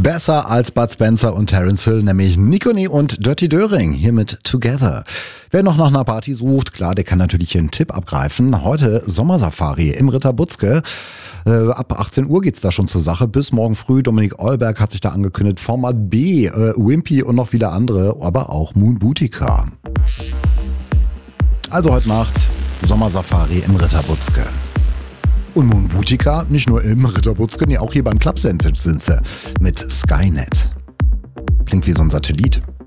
besser als Bud Spencer und Terence Hill, nämlich Nikone und Dirty Döring hier mit Together. Wer noch nach einer Party sucht, klar, der kann natürlich hier einen Tipp abgreifen. Heute Sommersafari im Ritter Butzke. Ab 18 Uhr geht's da schon zur Sache. Bis morgen früh. Dominik Eulberg hat sich da angekündigt. Format B, Wimpy und noch viele andere, aber auch Moon Boutica. Also heute Nacht Sommersafari im Ritter Butzke. Und Moon Boutica, nicht nur im Ritter Butzke, nee, auch hier beim Club Sandwich sind sie mit Skynet. Klingt wie so ein Satellit.